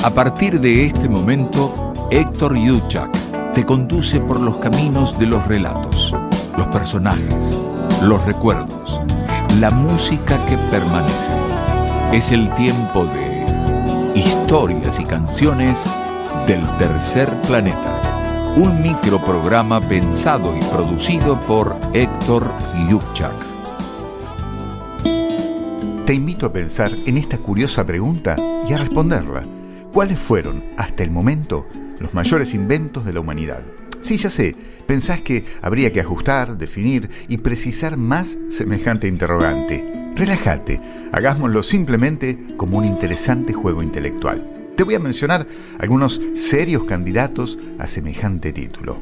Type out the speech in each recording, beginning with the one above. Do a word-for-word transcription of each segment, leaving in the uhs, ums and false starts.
A partir de este momento, Héctor Yuchak te conduce por los caminos de los relatos, los personajes, los recuerdos, la música que permanece. Es el tiempo de historias y canciones del tercer planeta. Un microprograma pensado y producido por Héctor Yuchak. Te invito a pensar en esta curiosa pregunta y a responderla. ¿Cuáles fueron, hasta el momento, los mayores inventos de la humanidad? Sí, ya sé, pensás que habría que ajustar, definir y precisar más semejante interrogante. Relájate, hagámoslo simplemente como un interesante juego intelectual. Te voy a mencionar algunos serios candidatos a semejante título.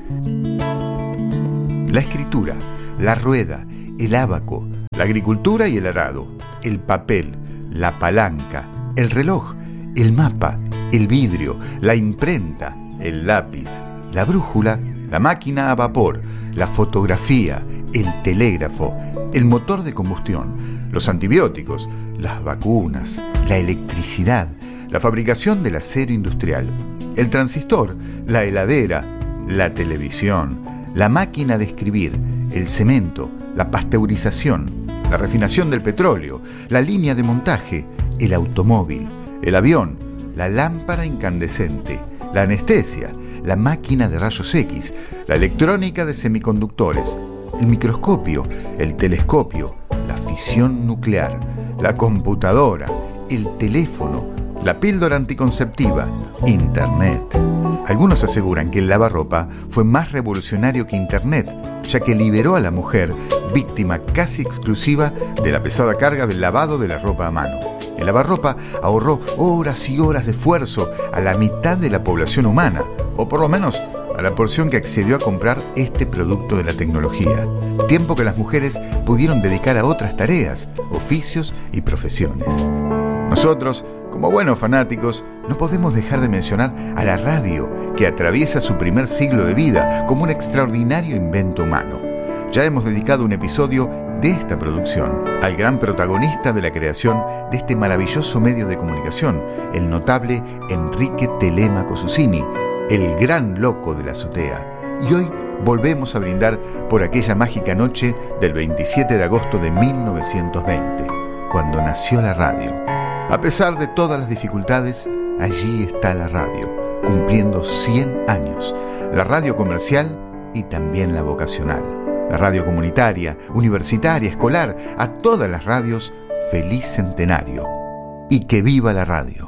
La escritura, la rueda, el ábaco, la agricultura y el arado, el papel, la palanca, el reloj, el mapa, el vidrio, la imprenta, el lápiz, la brújula, la máquina a vapor, la fotografía, el telégrafo, el motor de combustión, los antibióticos, las vacunas, la electricidad, la fabricación del acero industrial, el transistor, la heladera, la televisión, la máquina de escribir, el cemento, la pasteurización, la refinación del petróleo, la línea de montaje, el automóvil, el avión, la lámpara incandescente, la anestesia, la máquina de rayos X, la electrónica de semiconductores, el microscopio, el telescopio, la fisión nuclear, la computadora, el teléfono, la píldora anticonceptiva, Internet. Algunos aseguran que el lavarropa fue más revolucionario que Internet, ya que liberó a la mujer, víctima casi exclusiva de la pesada carga del lavado de la ropa a mano. El lavarropa ahorró horas y horas de esfuerzo a la mitad de la población humana, o por lo menos a la porción que accedió a comprar este producto de la tecnología. Tiempo que las mujeres pudieron dedicar a otras tareas, oficios y profesiones. Nosotros, como buenos fanáticos, no podemos dejar de mencionar a la radio, que atraviesa su primer siglo de vida como un extraordinario invento humano. Ya hemos dedicado un episodio de esta producción al gran protagonista de la creación de este maravilloso medio de comunicación, el notable Enrique Telemaco Susini, el gran loco de la azotea. Y hoy volvemos a brindar por aquella mágica noche del veintisiete de agosto de mil novecientos veinte, cuando nació la radio. A pesar de todas las dificultades, allí está la radio, cumpliendo cien años, la radio comercial y también la vocacional. La radio comunitaria, universitaria, escolar, a todas las radios, feliz centenario. Y que viva la radio.